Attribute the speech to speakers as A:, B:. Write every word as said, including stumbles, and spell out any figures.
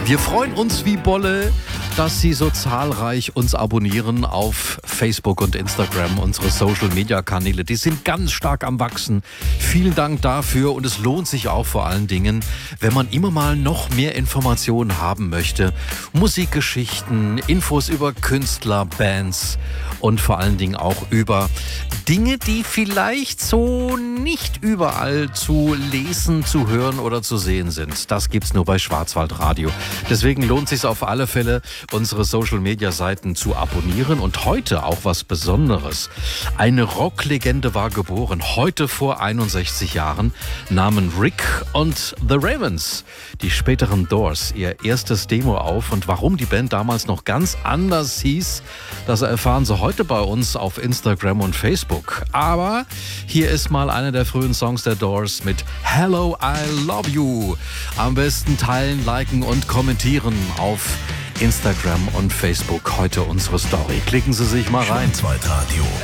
A: Wir freuen uns wie Bolle, dass Sie so zahlreich uns abonnieren auf Facebook und Instagram. Unsere Social-Media-Kanäle, die sind ganz stark am Wachsen. Vielen Dank dafür und es lohnt sich auch vor allen Dingen, wenn man immer mal noch mehr Informationen haben möchte. Musikgeschichten, Infos über Künstler, Bands und vor allen Dingen auch über Dinge, die vielleicht so nicht überall zu lesen, zu hören oder zu sehen sind. Das gibt's nur bei Schwarzwaldradio. Deswegen lohnt es sich auf alle Fälle, unsere Social-Media-Seiten zu abonnieren. Und heute auch was Besonderes. Eine Rocklegende war geboren, heute vor einundsechzig Jahren, nahmen Rick und The Ramones, die späteren Doors, ihr erstes Demo auf. Und warum die Band damals noch ganz anders hieß, das erfahren Sie heute bei uns auf Instagram und Facebook. Aber hier ist mal einer der frühen Songs der Doors mit Hello, I Love You. Am besten teilen, liken und kommentieren auf Instagram und Facebook heute unsere Story. Klicken Sie sich mal rein.
B: Schwarzwaldradio.